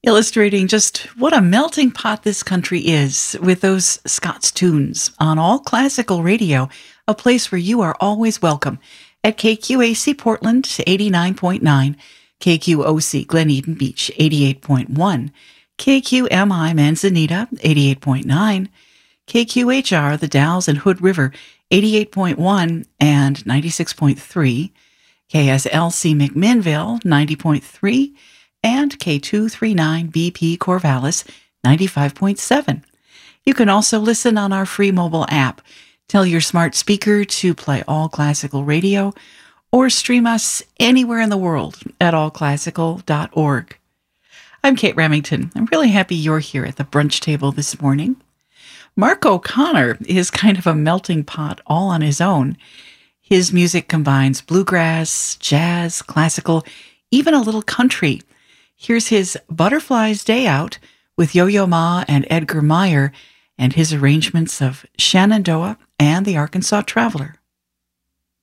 illustrating just what a melting pot this country is with those Scots tunes on All Classical Radio, a place where you are always welcome at KQAC Portland 89.9, KQOC Glen Eden Beach 88.1, KQMI Manzanita 88.9, KQHR The Dalles and Hood River 88.1 and 96.3, KSLC McMinnville 90.3, and K239BP Corvallis 95.7. You can also listen on our free mobile app. Tell your smart speaker to play All Classical Radio or stream us anywhere in the world at allclassical.org. I'm Kate Remington. I'm really happy you're here at the brunch table this morning. Mark O'Connor is kind of a melting pot all on his own. His music combines bluegrass, jazz, classical, even a little country. Here's his Butterfly's Day Out with Yo-Yo Ma and Edgar Meyer and his arrangements of Shenandoah and the Arkansas Traveler.